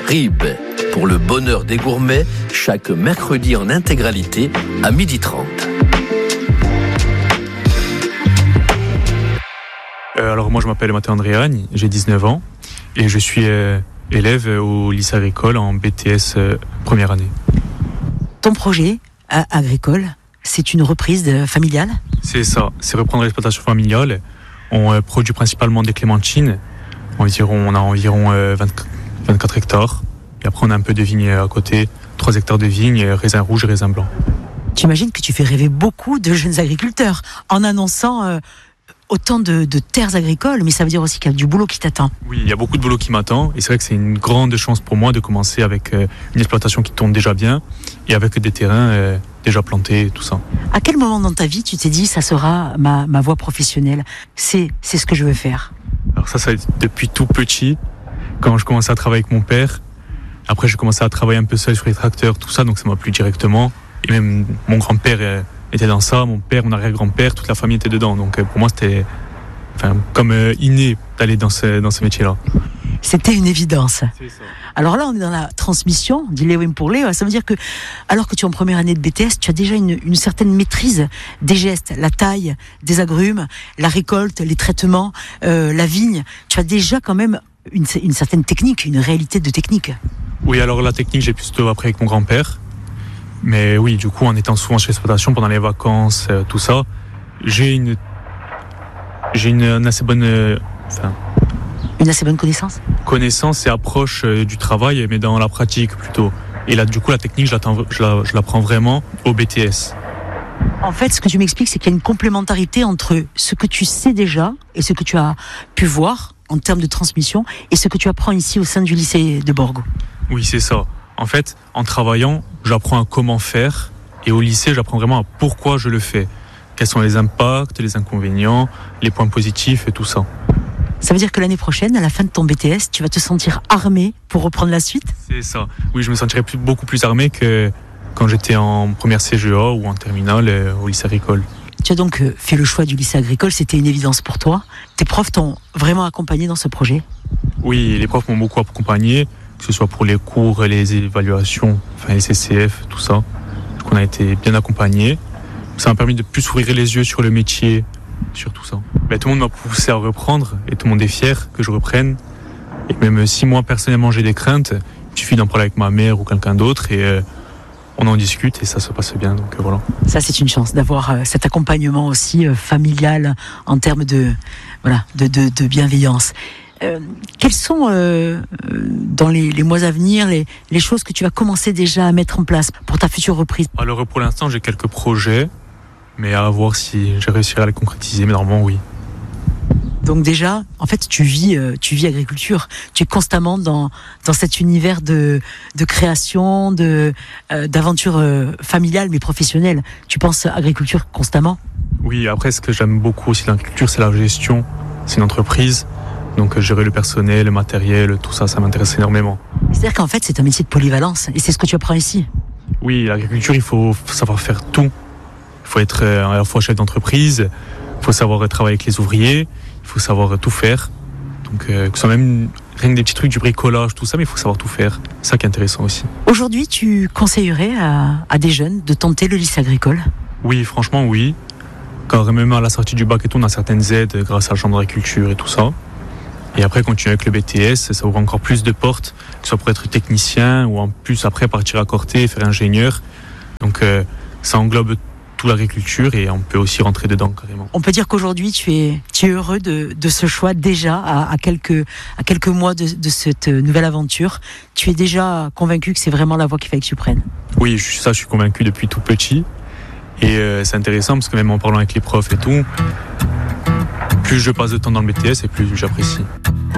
RIB, pour le bonheur des gourmets, chaque mercredi en intégralité à 12h30. Alors moi je m'appelle Matteo Andréani, j'ai 19 ans et je suis élève au lycée agricole en BTS première année. Ton projet agricole, c'est une reprise familiale ? C'est ça, c'est reprendre l'exploitation familiale. On produit principalement des clémentines. On a environ 24 hectares. Et après on a un peu de vignes à côté, 3 hectares de vignes, raisins rouges et raisins blancs. Tu imagines que tu fais rêver beaucoup de jeunes agriculteurs en annonçant autant de terres agricoles, mais ça veut dire aussi qu'il y a du boulot qui t'attend. Oui, il y a beaucoup de boulot qui m'attend et c'est vrai que c'est une grande chance pour moi de commencer avec une exploitation qui tourne déjà bien et avec des terrains déjà plantés et tout ça. À quel moment dans ta vie tu t'es dit ça sera ma voie professionnelle, c'est ce que je veux faire? Alors ça a été depuis tout petit, quand je commençais à travailler avec mon père. Après j'ai commencé à travailler un peu seul sur les tracteurs, tout ça, donc ça m'a plu directement. Et même mon grand-père était dans ça, mon père, mon arrière-grand-père, toute la famille était dedans. Donc pour moi c'était comme inné d'aller dans ce métier-là. C'était une évidence. C'est ça. Alors là, on est dans la transmission, dit Léwin pour Léo. Ça veut dire que, alors que tu es en première année de BTS, tu as déjà une certaine maîtrise des gestes, la taille des agrumes, la récolte, les traitements, la vigne. Tu as déjà quand même une certaine technique, une réalité de technique. Oui, alors la technique, j'ai plutôt appris avec mon grand-père. Mais oui, du coup, en étant souvent chez l'exploitation, pendant les vacances, tout ça, j'ai une assez bonne... Une assez bonne connaissance et approche du travail, mais dans la pratique plutôt. Et là, du coup, la technique, je l'apprends vraiment au BTS. En fait, ce que tu m'expliques, c'est qu'il y a une complémentarité entre ce que tu sais déjà et ce que tu as pu voir en termes de transmission et ce que tu apprends ici au sein du lycée de Borgo. Oui, c'est ça. En fait, en travaillant, j'apprends à comment faire et au lycée, j'apprends vraiment à pourquoi je le fais. Quels sont les impacts, les inconvénients, les points positifs et tout ça. Ça veut dire que l'année prochaine, à la fin de ton BTS, tu vas te sentir armé pour reprendre la suite ? C'est ça. Oui, je me sentirais beaucoup plus armé que quand j'étais en première CGA ou en terminale au lycée agricole. Tu as donc fait le choix du lycée agricole, c'était une évidence pour toi. Tes profs t'ont vraiment accompagné dans ce projet ? Oui, les profs m'ont beaucoup accompagné, que ce soit pour les cours, les évaluations, les CCF, tout ça. Donc on a été bien accompagnés. Ça m'a permis de plus ouvrir les yeux sur le métier, sur tout ça. Tout le monde m'a poussé à reprendre et tout le monde est fier que je reprenne. Et même si moi personnellement j'ai des craintes, il suffit d'en parler avec ma mère ou quelqu'un d'autre et on en discute et ça se passe bien. Donc voilà. Ça c'est une chance d'avoir cet accompagnement aussi familial en termes de bienveillance. Quelles sont dans les mois à venir les choses que tu vas commencer déjà à mettre en place pour ta future reprise ? Alors pour l'instant j'ai quelques projets, mais à voir si je réussirai à les concrétiser, mais normalement oui. Donc déjà, en fait, tu vis agriculture. Tu es constamment dans cet univers de création, d'aventure familiale mais professionnelle. Tu penses agriculture constamment ? Oui, après ce que j'aime beaucoup aussi dans l'agriculture, c'est la gestion. C'est une entreprise, donc gérer le personnel, le matériel, tout ça, ça m'intéresse énormément. C'est-à-dire qu'en fait, c'est un métier de polyvalence et c'est ce que tu apprends ici. Oui, l'agriculture, il faut savoir faire tout. Il faut être à la fois chef d'entreprise, il faut savoir travailler avec les ouvriers, il faut savoir tout faire. Donc, que ce soit même rien que des petits trucs du bricolage, tout ça, mais il faut savoir tout faire. C'est ça qui est intéressant aussi. Aujourd'hui, tu conseillerais à des jeunes de tenter le lycée agricole ? Oui, franchement, oui. Quand même à la sortie du bac et tout, on a certaines aides grâce à la chambre d'agriculture et tout ça. Et après, continuer avec le BTS, ça ouvre encore plus de portes, que ce soit pour être technicien ou en plus après partir à Corté et faire ingénieur. Donc, ça englobe toute l'agriculture et on peut aussi rentrer dedans carrément. On peut dire qu'aujourd'hui tu es heureux de ce choix déjà à quelques mois de cette nouvelle aventure. Tu es déjà convaincu que c'est vraiment la voie qu'il fallait que tu prennes. Oui, je suis convaincu depuis tout petit et c'est intéressant parce que même en parlant avec les profs et tout, plus je passe de temps dans le BTS et plus j'apprécie.